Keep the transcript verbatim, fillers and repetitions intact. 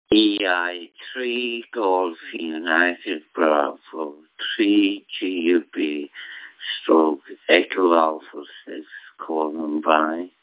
E I three Golf United Bravo three G U B stroke Echo Alpha six colon by